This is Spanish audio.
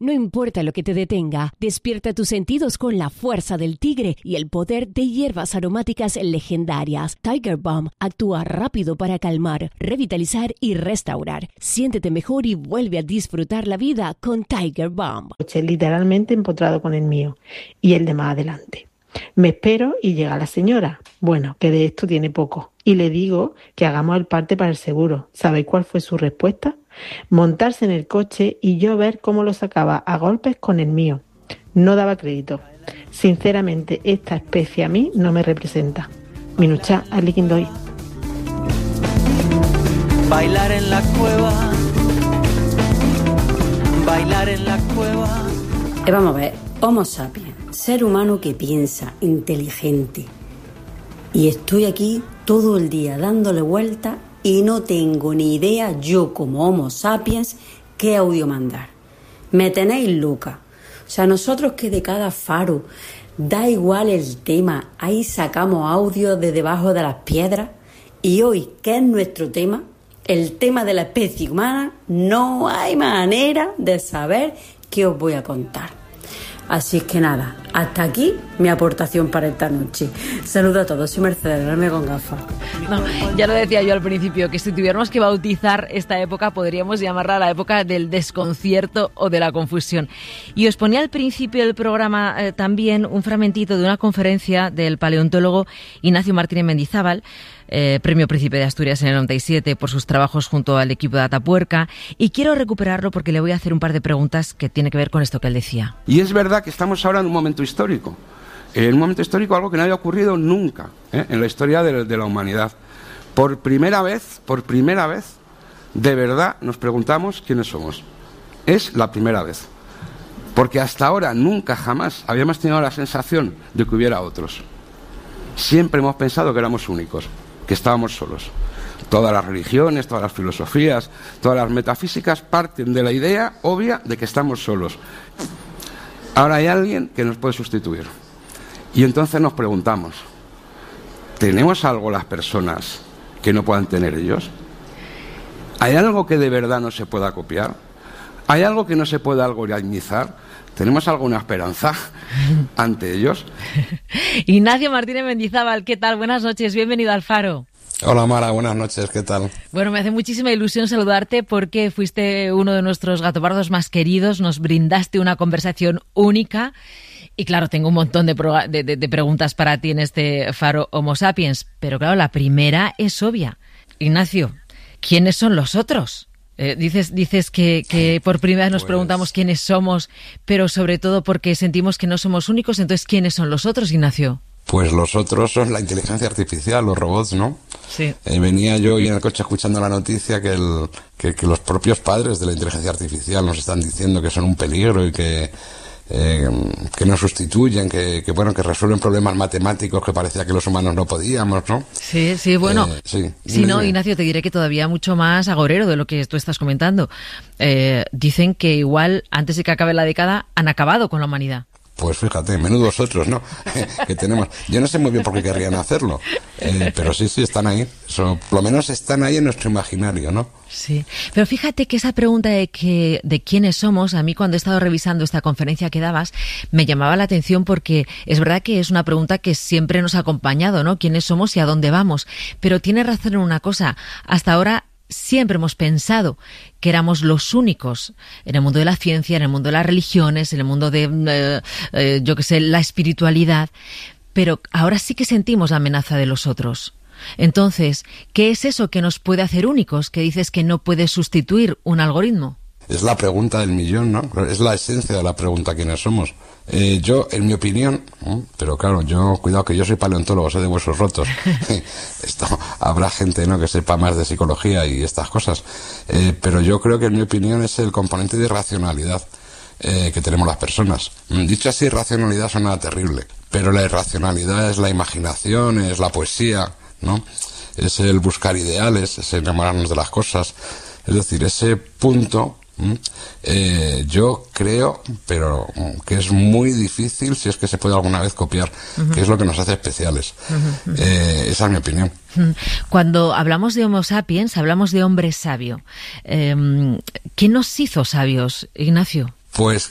No importa lo que te detenga, despierta tus sentidos con la fuerza del tigre y el poder de hierbas aromáticas legendarias. Tiger Balm actúa rápido para calmar, revitalizar y restaurar. Siéntete mejor y vuelve a disfrutar la vida con Tiger Balm. Literalmente empotrado con el mío y el de más adelante. Me espero y llega la señora. Bueno, que de esto tiene poco. Y le digo que hagamos el parte para el seguro. ¿Sabéis cuál fue su respuesta? Montarse en el coche y yo ver cómo lo sacaba a golpes con el mío. No daba crédito. Sinceramente, esta especie a mí no me representa. Minucha, aliquindoy. Bailar en la cueva. Bailar en la cueva. Vamos a ver, Homo sapiens, ser humano que piensa, inteligente. Y estoy aquí todo el día dándole vueltas y no tengo ni idea, yo como Homo sapiens, qué audio mandar. Me tenéis loca. O sea, nosotros que de cada faro, da igual el tema, ahí sacamos audio de debajo de las piedras. Y hoy, ¿qué es nuestro tema? El tema de la especie humana, no hay manera de saber qué os voy a contar. Así es que nada, hasta aquí mi aportación para esta noche. Saludos a todos, soy Mercedes, verme con gafas. No, ya lo decía yo al principio, que si tuviéramos que bautizar esta época, podríamos llamarla la época del desconcierto o de la confusión. Y os ponía al principio del programa también un fragmentito de una conferencia del paleontólogo Ignacio Martínez Mendizábal, Premio Príncipe de Asturias en el 97 por sus trabajos junto al equipo de Atapuerca, y quiero recuperarlo porque le voy a hacer un par de preguntas que tiene que ver con esto que él decía. Y es verdad que estamos ahora en un momento histórico. En un momento histórico, algo que no había ocurrido nunca en la historia de la humanidad. Por primera vez, de verdad nos preguntamos quiénes somos. Es la primera vez. Porque hasta ahora, nunca jamás, habíamos tenido la sensación de que hubiera otros. Siempre hemos pensado que éramos únicos, que estábamos solos. Todas las religiones, todas las filosofías, todas las metafísicas parten de la idea obvia de que estamos solos. Ahora hay alguien que nos puede sustituir. Y entonces nos preguntamos, ¿tenemos algo las personas que no puedan tener ellos? ¿Hay algo que de verdad no se pueda copiar? ¿Hay algo que no se pueda algoritmizar? ¿Tenemos alguna esperanza ante ellos? Ignacio Martínez Mendizábal, ¿qué tal? Buenas noches, bienvenido al Faro. Hola Mara, buenas noches, ¿qué tal? Bueno, me hace muchísima ilusión saludarte porque fuiste uno de nuestros gatopardos más queridos, nos brindaste una conversación única y claro, tengo un montón de preguntas para ti en este Faro Homo Sapiens, pero claro, la primera es obvia. Ignacio, ¿quiénes son los otros? Dices que por primera vez nos preguntamos quiénes somos, pero sobre todo porque sentimos que no somos únicos, entonces ¿quiénes son los otros, Ignacio? Pues los otros son la inteligencia artificial, los robots, ¿no? Sí. Venía yo hoy en el coche escuchando la noticia que los propios padres de la inteligencia artificial nos están diciendo que son un peligro y que nos sustituyen, que resuelven problemas matemáticos que parecía que los humanos no podíamos, ¿no? Sí, bueno. Sí, no, Ignacio, te diré que todavía mucho más agorero de lo que tú estás comentando. Dicen que igual, antes de que acabe la década, han acabado con la humanidad. Pues fíjate, menudos otros, ¿no? que tenemos. Yo no sé muy bien por qué querrían hacerlo, pero sí, están ahí. Por lo menos están ahí en nuestro imaginario, ¿no? Sí, pero fíjate que esa pregunta de quiénes somos, a mí cuando he estado revisando esta conferencia que dabas, me llamaba la atención porque es verdad que es una pregunta que siempre nos ha acompañado, ¿no? ¿Quiénes somos y a dónde vamos? Pero tiene razón en una cosa, hasta ahora siempre hemos pensado que éramos los únicos en el mundo de la ciencia, en el mundo de las religiones, en el mundo de, la espiritualidad, pero ahora sí que sentimos la amenaza de los otros. Entonces, ¿qué es eso que nos puede hacer únicos, que dices que no puede sustituir un algoritmo? Es la pregunta del millón, ¿no? Es la esencia de la pregunta, ¿quiénes somos? Yo, en mi opinión, pero claro, cuidado que yo soy paleontólogo, soy de huesos rotos. Habrá gente, ¿no?, que sepa más de psicología y estas cosas. Pero yo creo que, en mi opinión, es el componente de irracionalidad que tenemos las personas. Dicho así, irracionalidad suena terrible, pero la irracionalidad es la imaginación, es la poesía, ¿no? Es el buscar ideales, es enamorarnos de las cosas. Es decir, ese punto, yo creo, pero que es muy difícil, si es que se puede alguna vez copiar, que es lo que nos hace especiales. Esa es mi opinión. Cuando hablamos de Homo sapiens, hablamos de hombre sabio. ¿Quién nos hizo sabios, Ignacio? Pues